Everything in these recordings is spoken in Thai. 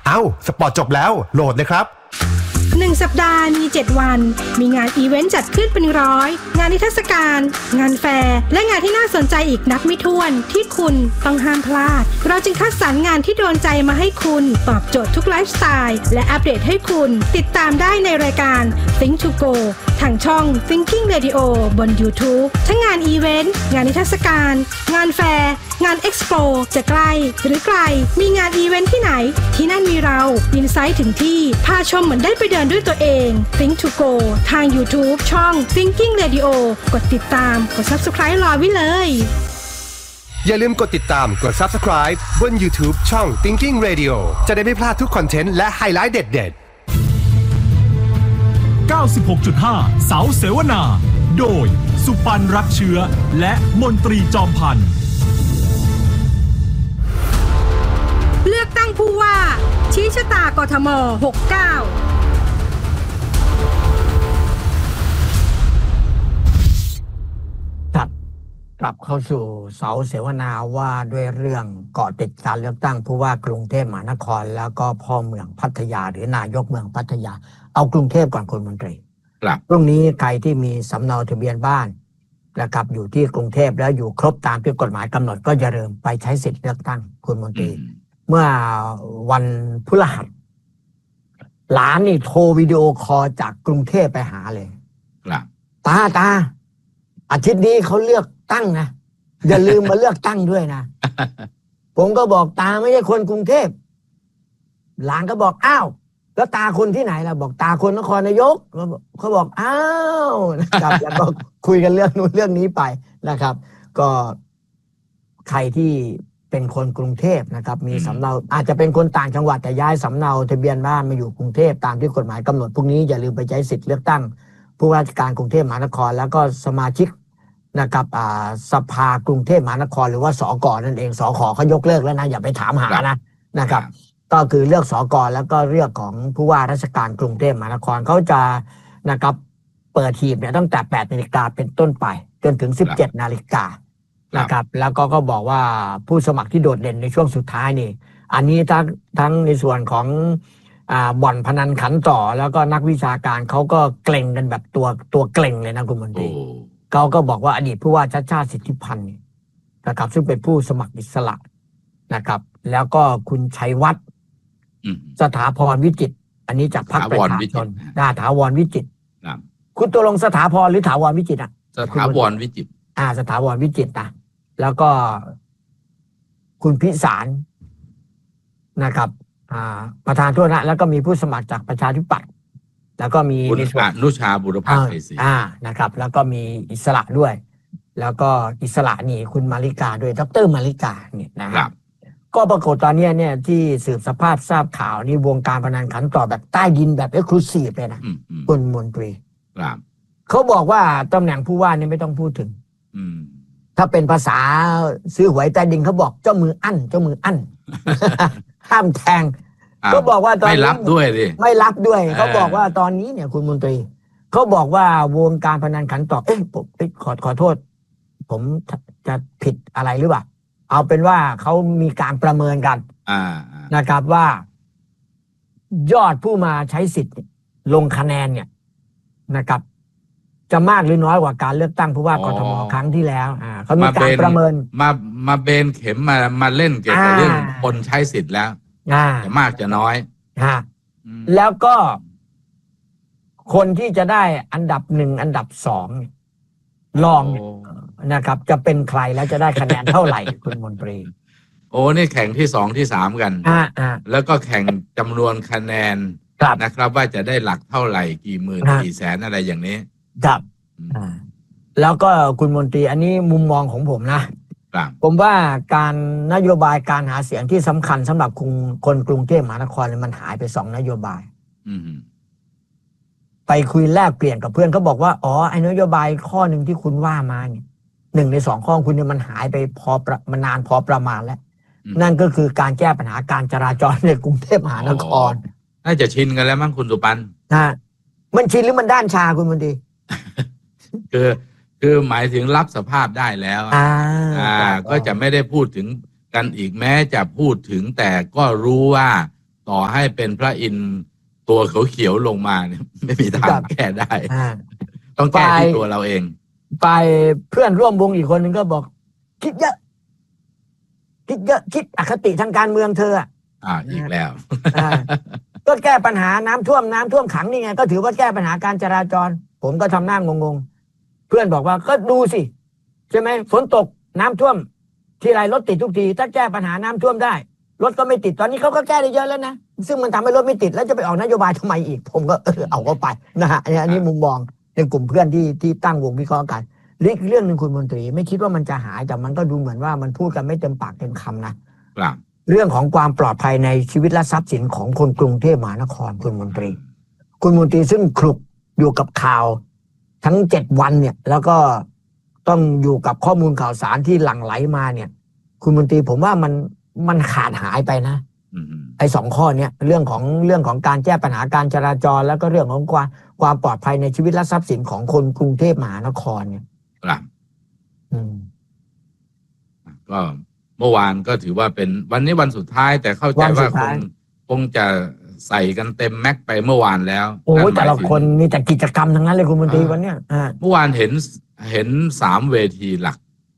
เอ้าสปอร์ตจบแล้วโหลดเลยครับ 1 สัปดาห์มี 7 วันมีงานอีเวนต์จัดขึ้นเป็นร้อยงานนิทรรศการงานแฟร์และงานที่น่าสนใจอีกนับไม่ถ้วนที่คุณต้องห้ามพลาดเราจึงคัดสรรงานที่โดนใจมาให้คุณตอบโจทย์ทุกไลฟ์สไตล์และอัปเดตให้คุณติดตามได้ในรายการ Think to Go ทางช่อง Thinking Radio บน YouTube ทั้งงานอีเวนต์งานนิทรรศการงานแฟร์งานเอ็กซ์โปจะใกล้หรือไกลมีงานอีเวนต์ที่ไหนที่นั่นมีเราอินไซต์ถึงที่พาชมเหมือนได้ไปเดินด้วยตัวเอง Think to Go ทาง YouTube ช่อง Thinking Radio กดติดตามกด Subscribe รอไว้เลยอย่าลืมกดติดตามกด Subscribe บน YouTube ช่อง Thinking Radio จะได้ไม่พลาดทุกคอนเทนต์และไฮไลท์เด็ดๆ 96.5 เสาเสวนาโดยสุปันรักเชื้อและมนตรีจอมพันธ์เลือกตั้งผู้ว่าชี้ชะตากทม69 กลับเข้าสู่เสาเสวนาว่าด้วยเรื่องเกาะติดการเลือกตั้งผู้ว่ากรุงเทพมหานครแล้วก็พ่อเมืองพัทยาหรือนายกเมืองพัทยาเอากรุงเทพก่อนคุณมนตรีพรุ่งนี้ใครที่มีสำเนาทะเบียนบ้านนะครับอยู่ที่กรุงเทพแล้วอยู่ครบตามที่กฎหมายกำหนดก็อย่าลืมไปใช้สิทธิ์เลือกตั้งคุณมนตรีเมื่อวันพฤหัสหลานนี่โทรวิดีโอคอลจากกรุงเทพไปหาเลยตาอาทิตย์นี้เขาเลือกตั้งนะอย่าลืมมาเลือกตั้งด้วยนะผมก็บอกตาไม่ใช่คนกรุงเทพหลานก็บอกอ้าวแล้วตาคนที่ไหนล่ะบอกตาคนนครนายกเขาบอกอ้าวนะครับแล้วก็คุยกันเรื่องนู้นเรื่องนี้ไปนะครับก็ใครที่เป็นคนกรุงเทพนะครับมีสำเนาอาจจะเป็นคนต่างจังหวัดแต่ย้ายสำเนาทะเบียนบ้านมาอยู่กรุงเทพตามที่กฎหมายกำหนดพวกนี้อย่าลืมไปใช้สิทธิ์เลือกตั้งผู้ว่าราชการกรุงเทพมหานครแล้วก็สมาชิกนะครับสภากรุงเทพมหานครหรือว่าสก.นั่นเองสข.เขายกเลิกแล้วนะอย่าไปถามหานะครับก็คือเลือกสก.แล้วก็เลือกของผู้ว่าราชการกรุงเทพมหานครเขาจะนะครับเปิดหีบเนี่ยตั้งแต่ 8 นาฬิกาเป็นต้นไปจนถึง 17 นาฬิกานะครับแล้วก็บอกว่าผู้สมัครที่โดดเด่นในช่วงสุดท้ายนี่อันนี้ทั้งในส่วนของบ่อนพนันขันต่อแล้วก็นักวิชาการเขาก็เกรงกันแบบตัวเกรงเลยนะคุณมนตรีเขาก็บอกว่าอดีตผู้ว่าชาติชาติสิทธิพันธ์นะครับซึ่งเป็นผู้สมัครอิสระนะครับแล้วก็คุณชัยวัฒน์สถาพรวิจิตรอันนี้จากพรรคประชาชนถาวรวิจิตรคุณตัวลงสถาพรหรือถาวรวิจิตรสถาพรวิจิตรสถาพรวิจิตรนะแล้วก็คุณพิสารนะครับประธานโทษนะแล้วก็มีผู้สมัครจากประชาธิปัตย์แล้วก็มีคุณอนุชาบุรพชัยศรีนะครับแล้วก็มีอิสระด้วยแล้วก็อิสระนี่คุณมาริกาด้วยดร.มาริกาเนี่ยนะครับก็ปรากฏตอนนี้เนี่ยที่สืบสภาพทราบข่าวนี่วงการพนันขันต่อแบบใต้ดินแบบเอ็กซ์คลูซีฟเลยนะคุณมนตรีเขาบอกว่าตำแหน่งผู้ว่านี่ไม่ต้องพูดถึงถ้าเป็นภาษาซื้อหวยใต้ดินเขาบอกเจ้ามืออั้นห้ามแทงก็บอกว่าตอนนี้ไม่รับด้วยดิไม่รับด้วยเขาบอกว่าตอนนี้เนี่ยคุณมนตรีเขาบอกว่าวงการพนันขันต่อผมขอโทษผมจะผิดอะไรหรือเปล่าเอาเป็นว่าเขามีการประเมินกันนะครับว่ายอดผู้มาใช้สิทธิ์ลงคะแนนเนี่ยนะครับจะมากหรือน้อยกว่าการเลือกตั้งผู้ว่ากทมครั้งที่แล้วเขามีการประเมินมาเบนเข็มมาเล่นเกี่ยวกับเรื่องคนใช้สิทธิ์แล้วจะมากจะน้อยแล้วก็คนที่จะได้อันดับ1อันดับ2รองนะครับจะเป็นใครแล้วจะได้คะแนนเท่าไหร่คุณมนตรีโอ้นี่แข่งที่2ที่3กันแล้วก็แข่งจำนวนคะแนนนะครับว่าจะได้หลักเท่าไหร่กี่หมื่นกี่แสนอะไรอย่างนี้ครับแล้วก็คุณมนตรีอันนี้มุมมองของผมนะผมว่าการนโยบายการหาเสียงที่สำคัญสำหรับคนกรุงเทพมหานครมันหายไป2นโยบายไปคุยแลกเปลี่ยนกับเพื่อนเขาบอกว่าไอ้นโยบายข้อหนึ่งที่คุณว่ามาเนี่ย1ใน2ข้อคุณเนี่ยมันหายไปมานานพอประมาณแล้วนั่นก็คือการแก้ปัญหาการจราจรในกรุงเทพมหานครน่าจะชินกันแล้วมั้งคุณสุปันมันชินหรือมันด้านชาคุณมนตรีคือหมายถึงรับสภาพได้แล้วก็จะไม่ได้พูดถึงกันอีกแม้จะพูดถึงแต่ก็รู้ว่าต่อให้เป็นพระอินทร์ตัวเขียวๆลงมาเนี่ยไม่มีทางแก้ได้ต้องแก้ที่ตัวเราเองไปเพื่อนร่วมวงอีกคนนึงก็บอกคิดเยอะคิดอคติทางการเมืองเธออีกแล้วก็แก้ปัญหาน้ำท่วมขังนี่ไงก็ถือว่าแก้ปัญหาการจราจรผมก็ทำหน้างงเพื่อนบอกว่าก็ดูสิใช่ไหมฝนตกน้ำท่วมทีไรรถติดทุกทีถ้าแก้ปัญหาน้ำท่วมได้รถก็ไม่ติดตอนนี้เขาก็แก้ได้เยอะแล้วนะซึ่งมันทำให้รถไม่ติดแล้วจะไปออกนโยบายทำไมอีกผมก็เอาเข้าไปนะฮะอันนี้มุมมองในกลุ่มเพื่อนที่ตั้งวงวิเคราะห์กันเรื่องนึงคุณมนตรีไม่คิดว่ามันจะหายแต่มันก็ดูเหมือนว่ามันพูดกันไม่เต็มปากเต็มคำนะเรื่องของความปลอดภัยในชีวิตและทรัพย์สินของคนกรุงเทพมหานครคุณมนตรีซึ่งคลุกอยู่กับข่าวทั้ง7 วันเนี่ยแล้วก็ต้องอยู่กับข้อมูลข่าวสารที่หลั่งไหลมาเนี่ยคุณมนตรีผมว่ามันขาดหายไปนะไอ้2 ข้อเนี่ยเรื่องของการแก้ปัญหาการจราจรแล้วก็เรื่องของความปลอดภัยในชีวิตและทรัพย์สินของคนกรุงเทพมหานครเนี่ยก็เมื่อวานก็ถือว่าเป็นวันนี้วันสุดท้ายแต่เข้าใจว่าคงจะใส่กันเต็มแม็กไปเมื่อวานแล้วโอ้แต่ละคนมีแต่กิจกรรมทั้งนั้นเลยคุณมนตรีวันนี้เมื่อวานเห็น3 เวทีหลัก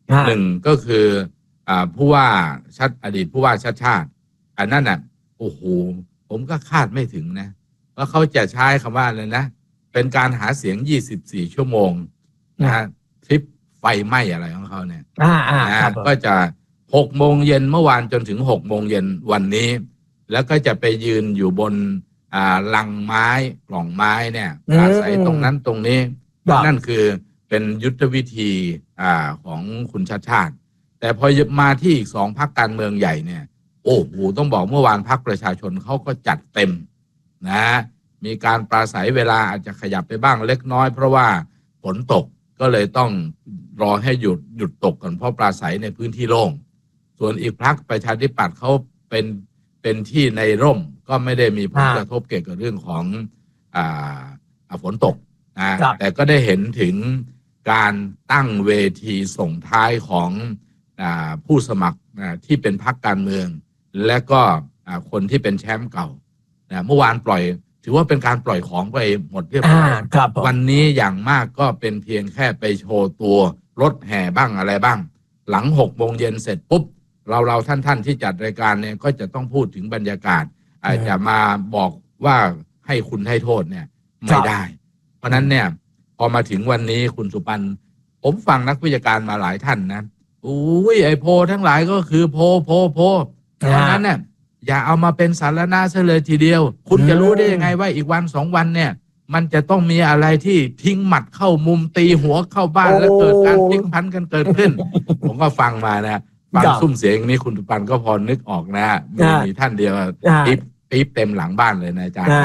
1ก็คือผู้ว่าอดีตผู้ว่าชาติอันนั้นน่ะโอ้โหผมก็คาดไม่ถึงนะว่าเขาจะใช้คำว่าอะไรนะเป็นการหาเสียง24 ชั่วโมงนะทริปไฟไหม้อะไรของเขาเนี่ยก็จะ6 โมงเย็นเมื่อวานจนถึง6 โมงเย็นวันนี้แล้วก็จะไปยืนอยู่บนลังไม้กล่องไม้เนี่ยอาศัยตรงนั้นตรงนี้นั่นคือเป็นยุทธวิธีของคุณชาติแต่พอมาที่อีก2 พรรคการเมืองใหญ่เนี่ยโอ้โหต้องบอกเมื่อวานพรรคประชาชนเขาก็จัดเต็มนะมีการปราศัยเวลาอาจจะขยับไปบ้างเล็กน้อยเพราะว่าฝนตกก็เลยต้องรอให้หยุดตกก่อนเพราะปราศัยในพื้นที่โล่งส่วนอีกพรรคประชาธิปัตย์เขาเป็นที่ในร่มก็ไม่ได้มีผลกระทบเกี่ยวกับเรื่องของฝนตกนะแต่ก็ได้เห็นถึงการตั้งเวทีส่งท้ายของผู้สมัครที่เป็นพรรคการเมืองและก็คนที่เป็นแชมป์เก่าเมื่อวานถือว่าเป็นการปล่อยของไปหมดเรียบร้อยวันนี้อย่างมากก็เป็นเพียงแค่ไปโชว์ตัวรถแห่บ้างอะไรบ้างหลัง6 โมงเย็นเสร็จปุ๊บเราท่านที่จัดรายการเนี่ยก็จะต้องพูดถึงบรรยากาศอาจจะมาบอกว่าให้คุณให้โทษเนี่ยไม่ได้เพราะนั้นเนี่ยพอมาถึงวันนี้คุณสุปันผมฟังนักวิชาการมาหลายท่านนะอุ้ยไอโพทั้งหลายก็คือโพเพราะนั้นเนี่ยอย่าเอามาเป็นสาระซะเลยทีเดียวคุณจะรู้ได้ยังไงว่าอีกวัน2 วันเนี่ยมันจะต้องมีอะไรที่ทิ้งหมัดเข้ามุมตีหัวเข้าบ้านแล้วเกิดการพลิกพันกันเกิดขึ้น ผมก็ฟังมานะฟังซุ่มเสียงนี้คุณสุปันก็พอนึกออกนะมีท่านเดียวปี๊บเต็มหลังบ้านเลยนะอาจารย์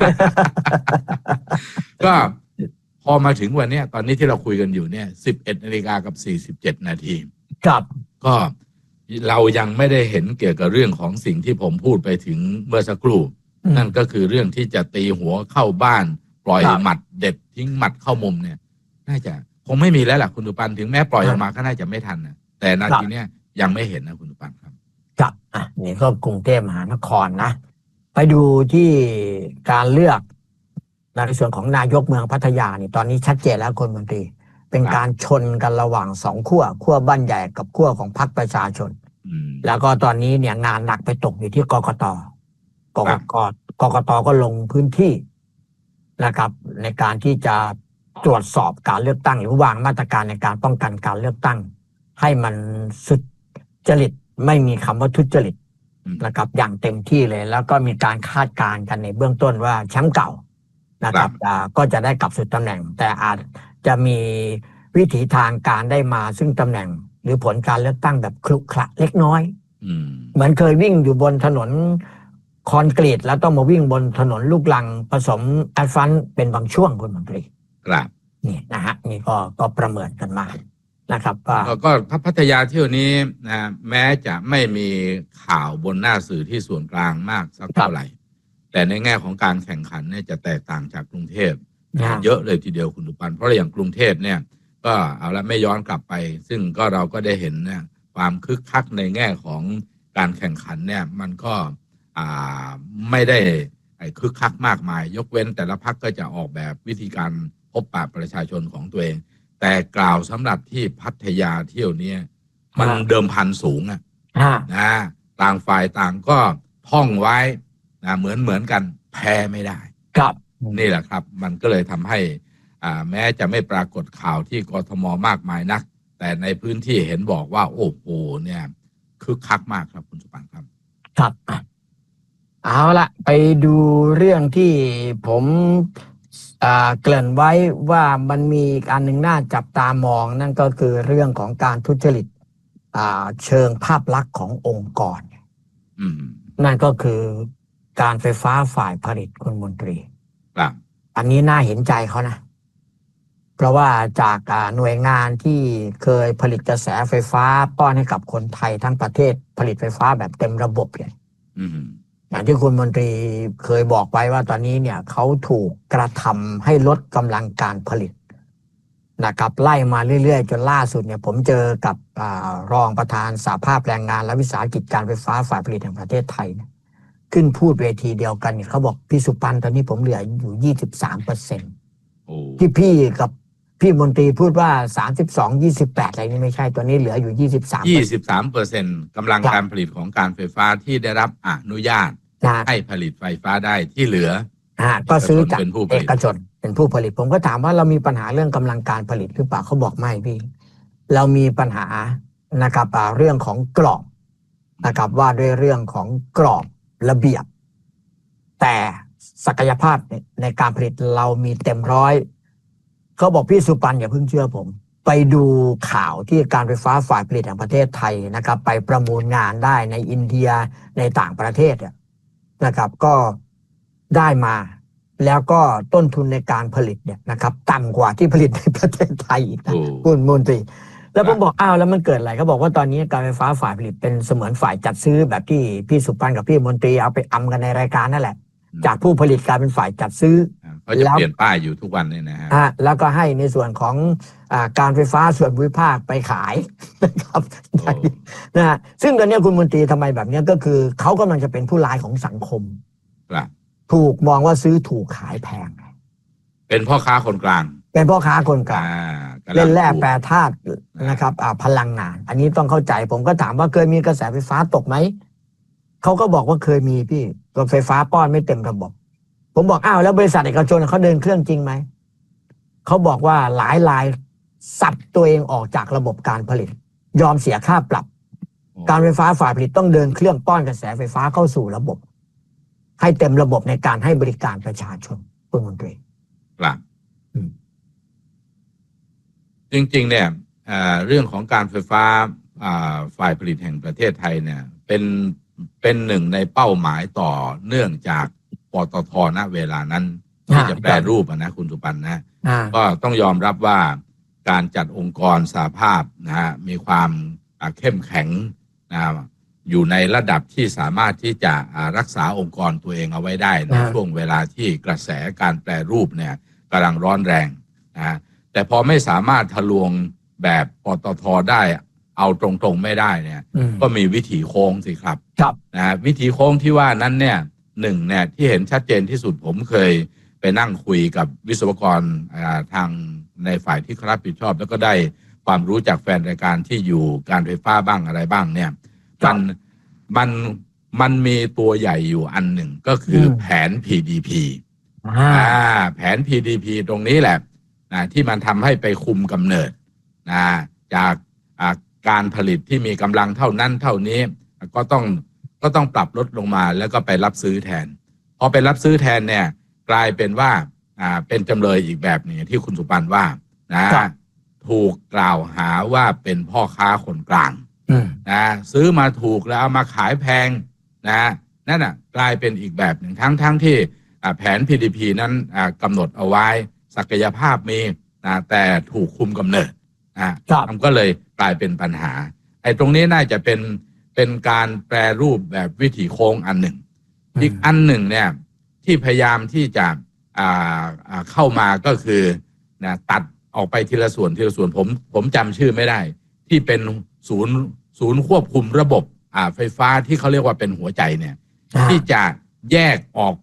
ก็พอมาถึงวันนี้ตอนนี้ที่เราคุยกันอยู่เนี่ย 11:47 นาทีครับก็เรายังไม่ได้เห็นเกี่ยวกับเรื่องของสิ่งที่ผมพูดไปถึงเมื่อสักครู่นั่นก็คือเรื่องที่จะตีหัวเข้าบ้านปล่อยหมัดเด็ดทิ้งหมัดเข้ามุมเนี่ยน่าจะคงไม่มีแล้วล่ะคุณสุปันถึงแม้ปล่อยออกมาก็น่าจะไม่ทันนะแต่นาทีนี้ยังไม่เห็นนะคุณสุปันครับครับนี่ก็กรุงเทพมหานครนะไปดูที่การเลือกในส่วนของนายกเมืองพัทยานี่ตอนนี้ชัดเจนแล้วคุณมนตรีเป็นการชนกันระหว่าง2 ขั้วบ้านใหญ่กับขั้วของพรรคประชาชนแล้วก็ตอนนี้เนี่ยงานหนักไปตกอยู่ที่กกต.ก็ลงพื้นที่นะครับในการที่จะตรวจสอบการเลือกตั้งหรือวางมาตรการในการป้องกันการเลือกตั้งให้มันสุจริตไม่มีคำว่าทุจริตนะครับอย่างเต็มที่เลยแล้วก็มีการคาดการณ์กันในเบื้องต้นว่าแชมป์เก่านะครับก็จะได้กลับสู่ตำแหน่งแต่อาจจะมีวิถีทางการได้มาซึ่งตำแหน่งหรือผลการเลือกตั้งแบบคลุกคละเล็กน้อยเหมือนเคยวิ่งอยู่บนถนนคอนกรีตแล้วต้องมาวิ่งบนถนนลูกรังผสมแอสฟัลต์เป็นบางช่วงคุณมนตรีครับนี่นะฮะนี่ก็ประเมินกันมานะครับก็พัทยาเที่ยวนี้นะแม้จะไม่มีข่าวบนหน้าสื่อที่ส่วนกลางมากสักเท่าไหร่แต่ในแง่ของการแข่งขันเนี่ยจะแตกต่างจากกรุงเทพเยอะเลยทีเดียวคุณสุปันเพราะอย่างกรุงเทพเนี่ยก็เอาละไม่ย้อนกลับไปซึ่งเราก็ได้เห็นเนี่ยความคึกคักในแง่ของการแข่งขันเนี่ยมันก็ไม่ได้คึกคักมากมายยกเว้นแต่ละพรรคก็จะออกแบบวิธีการพบปะประชาชนของตัวเองแต่กล่าวสำหรับที่พัทยาเที่ยวนี้มันเดิมพันสูงนะต่างฝ่ายต่างก็ท่องไว้นะเหมือนกันแพ้ไม่ได้ครับนี่แหละครับมันก็เลยทำให้แม้จะไม่ปรากฏข่าวที่กทมมากมายนักแต่ในพื้นที่เห็นบอกว่าโอ้โหเนี่ยคึกคักมากครับคุณสุปันครับครับเอาละไปดูเรื่องที่ผมเกริ่นไว้ว่ามันมีอันหนึ่งน่าจับตามองนั่นก็คือเรื่องของการทุจริตเชิงภาพลักษณ์ขององค์กรนั่นก็คือการไฟฟ้าฝ่ายผลิตคุณมนตรีครับอันนี้น่าเห็นใจเขานะเพราะว่าจากหน่วยงานที่เคยผลิตกระแสไฟฟ้าป้อนให้กับคนไทยทั้งประเทศผลิตไฟฟ้าแบบเต็มระบบเลยอย่างที่คุณมนตรีเคยบอกไว้ว่าตอนนี้เนี่ยเขาถูกกระทำให้ลดกำลังการผลิตนะครับไล่มาเรื่อยๆจนล่าสุดเนี่ยผมเจอกับรองประธานสหภาพแรงงานและวิสาหกิจการไฟฟ้าฝ่ายผลิตแห่งประเทศไทยขึ้นพูดเวทีเดียวกันเนี่ยเขาบอกพี่สุปันตอนนี้ผมเหลืออยู่ 23% ที่พี่กับพี่มนตรีพูดว่า32-28อะไรนี่ไม่ใช่ตัวนี้เหลืออยู่ 23% กำลังการผลิตของการไฟฟ้าที่ได้รับอนุญาตให้ผลิตไฟฟ้าได้ที่เหลือก็ซื้อจากเอกชนเป็นผู้ผลิตผมก็ถามว่าเรามีปัญหาเรื่องกำลังการผลิตหรือเปล่าเขาบอกไม่พี่เรามีปัญหานะครับเรื่องของกรอบนะครับว่าด้วยเรื่องของกรอบระเบียบแต่ศักยภาพในการผลิตเรามีเต็มร้อยเขาบอกพี่สุปันอย่าเพิ่งเชื่อผมไปดูข่าวที่การไฟฟ้าฝ่ายผลิตแห่งประเทศไทยนะครับไปประมูลงานได้ในอินเดียในต่างประเทศนะครับก็ได้มาแล้วก็ต้นทุนในการผลิตเนี่ยนะครับต่ำกว่าที่ผลิตในประเทศไทยอีกนะคุณมนตรีแล้วผมบอกอ้าวแล้วมันเกิดอะไรเขาบอกว่าตอนนี้การไฟฟ้าฝ่ายผลิตเป็นเสมือนฝ่ายจัดซื้อแบบที่พี่สุปันกับพี่มนตรีเอาไปอำกันในรายการนั่นแหละจากผู้ผลิตกลายเป็นฝ่ายจัดซื้อเขาจะเปลี่ยนป้ายอยู่ทุกวันนี่นะฮะแล้วก็ให้ในส่วนของการไฟฟ้าส่วนภูมิภาคไปขายนะครับนะซึ่งตอนนี้คุณมนตรีทำไมแบบนี้ก็คือเขากำลังจะเป็นผู้ร้ายของสังคมถูกมองว่าซื้อถูกขายแพงเป็นพ่อค้าคนกลางเป็นพ่อค้าคนกลางเล่นแร่แปรธาตุนะครับพลังงานอันนี้ต้องเข้าใจผมก็ถามว่าเคยมีกระแสไฟฟ้าตกไหมเขาก็บอกว่าเคยมีพี่รถไฟฟ้าป้อนไม่เต็มระบบผมบอกอ้าวแล้วบริษัทเอกชนเขาเดินเครื่องจริงไหมเขาบอกว่าหลายรายสับตัวเองออกจากระบบการผลิตยอมเสียค่าปรับการไฟฟ้าฝ่ายผลิตต้องเดินเครื่องป้อนกระแสไฟฟ้าเข้าสู่ระบบให้เต็มระบบในการให้บริการประชาชนคุณมนตรีครับจริงๆเนี่ยเรื่องของการไฟฟ้าฝ่ายผลิตแห่งประเทศไทยเนี่ยเป็นหนึ่งในเป้าหมายต่อเนื่องจากปตท.ณเวลานั้นที่จะแปรรูปนะคุณสุปันนะก็ต้องยอมรับว่าการจัดองค์กรสหภาพนะมีความเข้มแข็งนะอยู่ในระดับที่สามารถที่จะรักษาองค์กรตัวเองเอาไว้ได้ในช่วงเวลาที่กระแสการแปรรูปเนี่ยกำลังร้อนแรงนะแต่พอไม่สามารถทะลวงแบบปตท.ได้เอาตรงๆไม่ได้เนี่ยก็มีวิถีโค้งสิครับนะวิถีโค้งที่ว่านั้นเนี่ยหนึ่งเนี่ยที่เห็นชัดเจนที่สุดผมเคยไปนั่งคุยกับวิศวกรทางในฝ่ายที่รับผิดชอบแล้วก็ได้ความรู้จากแฟนรายการที่อยู่การไฟฟ้าบ้างอะไรบ้างเนี่ยมันมีตัวใหญ่อยู่อันหนึ่งก็คือแผน PDP แผน PDP ตรงนี้แหละที่มันทำให้ไปคุมกำเนิดจากการผลิตที่มีกำลังเท่านั้นเท่านี้ก็ต้องปรับลดลงมาแล้วก็ไปรับซื้อแทนพอไปรับซื้อแทนเนี่ยกลายเป็นว่าเป็นจำเลยอีกแบบหนึ่งที่คุณสุปันว่าถูกกล่าวหาว่าเป็นพ่อค้าคนกลางซื้อมาถูกแล้วเอามาขายแพงนั่นกลายเป็นอีกแบบหนึ่งทั้งที่แผน PDP นั้นกำหนดเอาไว้ศักยภาพมีแต่ถูกคุมกำเนิดมันก็เลยกลายเป็นปัญหาไอ้ตรงนี้น่าจะเป็นการแปรรูปแบบวิถีโค้งอันหนึ่งอีกอันหนึ่งเนี่ยที่พยายามที่จะเข้ามาก็คือตัดออกไปทีละส่วนผมจำชื่อไม่ได้ที่เป็นศูนย์ควบคุมระบบไฟฟ้าที่เขาเรียกว่าเป็นหัวใจเนี่ยที่จะแยกออก